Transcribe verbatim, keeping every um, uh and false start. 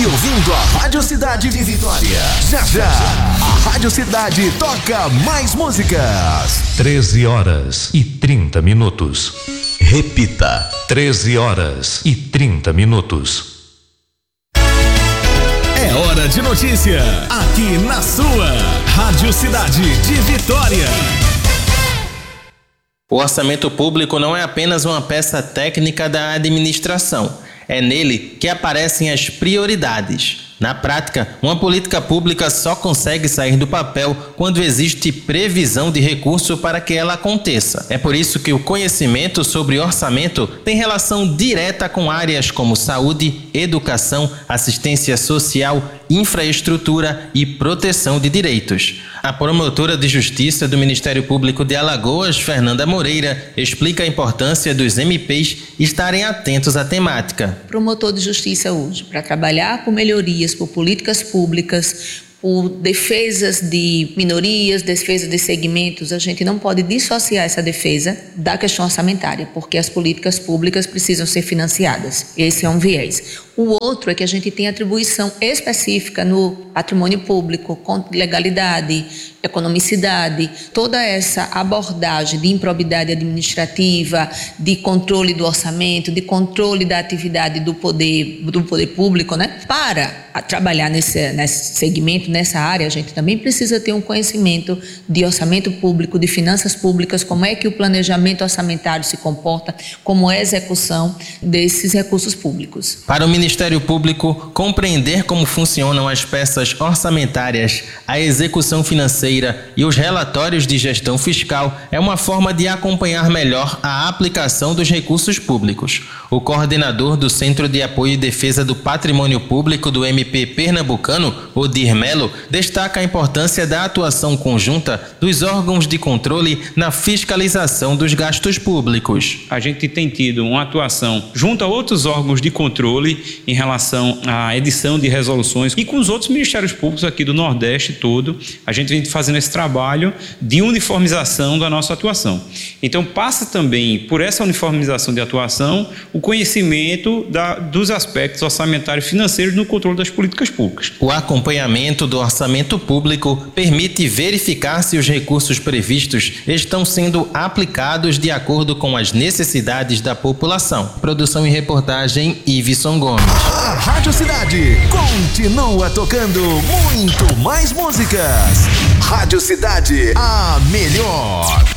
e ouvindo a Rádio Cidade de Vitória. Já já, a Rádio Cidade toca mais músicas. treze horas e trinta minutos. Repita. treze horas e trinta minutos. É hora de notícia, aqui na sua Rádio Cidade de Vitória. O orçamento público não é apenas uma peça técnica da administração. É nele que aparecem as prioridades. Na prática, uma política pública só consegue sair do papel quando existe previsão de recurso para que ela aconteça. É por isso que o conhecimento sobre orçamento tem relação direta com áreas como saúde, educação, assistência social, infraestrutura e proteção de direitos. A promotora de justiça do Ministério Público de Alagoas, Fernanda Moreira, explica a importância dos M Pês estarem atentos à temática. Promotor de justiça hoje, para trabalhar por melhorias, por políticas públicas, por defesas de minorias, defesa de segmentos, a gente não pode dissociar essa defesa da questão orçamentária, porque as políticas públicas precisam ser financiadas. Esse é um viés. O outro é que a gente tem atribuição específica no patrimônio público, com legalidade, economicidade, toda essa abordagem de improbidade administrativa, de controle do orçamento, de controle da atividade do poder, do poder público, né? Para trabalhar nesse, nesse segmento, nessa área, a gente também precisa ter um conhecimento de orçamento público, de finanças públicas, como é que o planejamento orçamentário se comporta, como é a execução desses recursos públicos. Para o Ministério Público, compreender como funcionam as peças orçamentárias, a execução financeira e os relatórios de gestão fiscal é uma forma de acompanhar melhor a aplicação dos recursos públicos. O coordenador do Centro de Apoio e Defesa do Patrimônio Público do M P Pernambucano, Odir Melo, destaca a importância da atuação conjunta dos órgãos de controle na fiscalização dos gastos públicos. A gente tem tido uma atuação junto a outros órgãos de controle em relação à edição de resoluções e com os outros ministérios públicos aqui do Nordeste todo, a gente vem fazendo esse trabalho de uniformização da nossa atuação. Então passa também por essa uniformização de atuação o conhecimento da, dos aspectos orçamentários e financeiros no controle das políticas públicas. O acompanhamento do orçamento público permite verificar se os recursos previstos estão sendo aplicados de acordo com as necessidades da população. Produção e reportagem, Iveson Gomes. A Rádio Cidade continua tocando muito mais músicas. Rádio Cidade, a melhor.